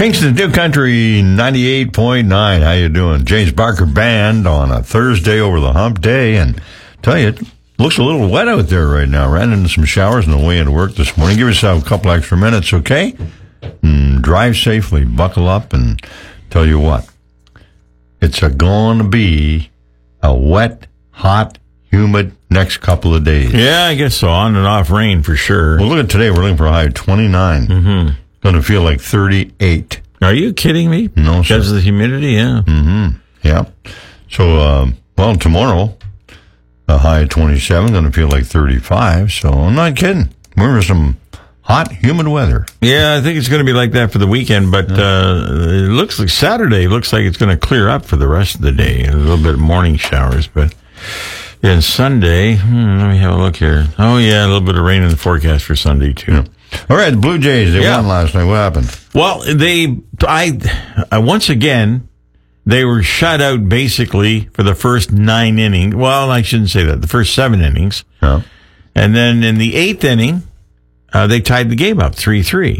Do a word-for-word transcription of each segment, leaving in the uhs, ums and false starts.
Kingston New Country ninety-eight point nine. How you doing? James Barker Band on a Thursday over the hump day. And tell you, it looks a little wet out there right now. Ran into some showers on the way into work this morning. Give yourself a couple extra minutes, okay? And drive safely. Buckle up and tell you what. It's a going to be a wet, hot, humid next couple of days. Yeah, I guess so. On and off rain for sure. Well, look at today. We're looking for a high of twenty-nine. Mm-hmm. Going to feel like thirty-eight. Are you kidding me? No, sir. Because of the humidity, yeah. Mm-hmm. Yeah. So, um, well, tomorrow, a high of twenty-seven, going to feel like thirty-five. So, I'm not kidding. We're in some hot, humid weather. Yeah, I think it's going to be like that for the weekend, but uh, it looks like Saturday looks like it's going to clear up for the rest of the day. A little bit of morning showers, but then Sunday, hmm, let me have a look here. Oh, yeah, a little bit of rain in the forecast for Sunday, too. Yeah. All right, the Blue Jays, they yeah. won last night. What happened? Well, they, I, I, once again, they were shut out basically for the first nine innings. Well, I shouldn't say that. The first seven innings. Yeah. And then in the eighth inning, uh, they tied the game up three three.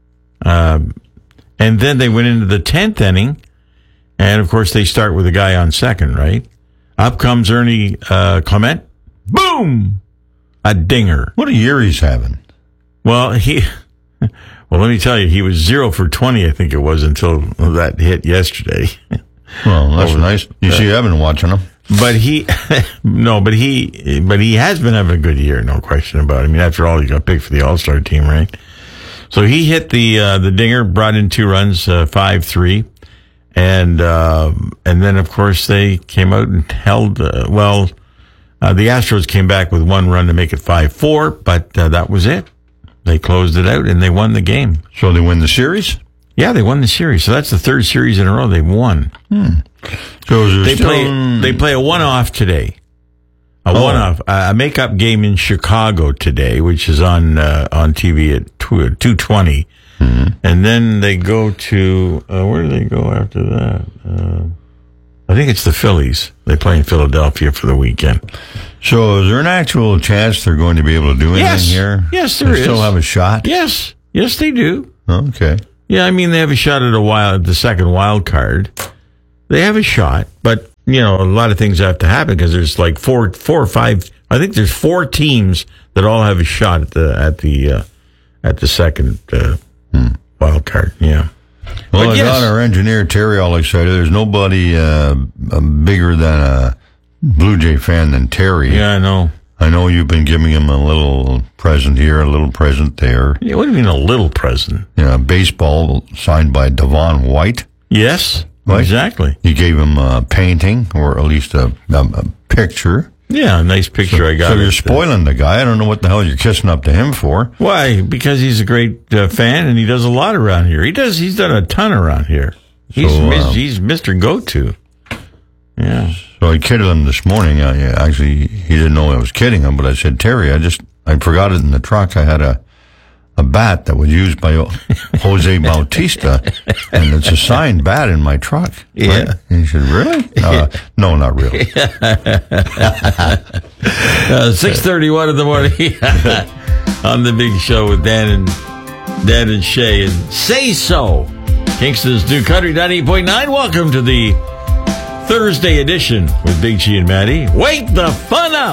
Um, and then they went into the tenth inning. And, of course, they start with a guy on second, right? Up comes Ernie uh, Clement. Boom! A dinger. What a year he's having. Well, he, well, let me tell you, he was zero for twenty, I think it was, until that hit yesterday. Well, that's Over, nice. You uh, see, I've been watching him. But he, no, but he, but he has been having a good year, no question about it. I mean, after all, he got picked for the All-Star team, right? So he hit the, uh, the dinger, brought in two runs, uh, five three. And, uh, and then, of course, they came out and held, uh, well, uh, the Astros came back with one run to make it five four, but, uh, that was it. They closed it out and they won the game. So they win the series? Yeah, they won the series. So that's the third series in a row they've won. Hmm. So is They still... play, they play a one-off today. A oh. one-off, uh, a make-up game in Chicago today, which is on, uh, on T V at two twenty. Mm-hmm. And then they go to, uh, where do they go after that? Uh, I think it's the Phillies. They play in Philadelphia for the weekend. So is there an actual chance they're going to be able to do anything Yes. here? Yes, there they is. still have a shot? Yes. Yes, they do. Okay. Yeah, I mean, they have a shot at a wild, the second wild card. They have a shot, but, you know, a lot of things have to happen because there's like four, four or five, I think there's four teams that all have a shot at the, at the, uh, at the second, uh, hmm. wild card. Yeah. Well, but I yes. got our engineer, Terry, all excited. There's nobody, uh, bigger than a Blue Jay fan than Terry. Yeah, I know. I know you've been giving him a little present here, a little present there. Yeah, what do you mean a little present? Yeah, baseball signed by Devon White. Yes, right? Exactly. You gave him a painting, or at least a, a, a picture. Yeah, a nice picture so, I got. So you're spoiling the guy. I don't know what the hell you're kissing up to him for. Why? Because he's a great uh, fan and he does a lot around here. He does. He's done a ton around here. He's so, uh, he's Mister Go-To. Yeah. So I kidded him this morning. I, actually, he didn't know I was kidding him, but I said, Terry, I just, I forgot it in the truck. I had a, a bat that was used by Jose Bautista, and it's a signed bat in my truck. Yeah. Right? And he said, really? Uh, no, not really. uh, six thirty-one in the morning on the big show with Dan and Dan and Shay and Say So. Kingston's New Country ninety-eight point nine. Welcome to the Thursday edition with Big G and Maddie. Wake the fun up!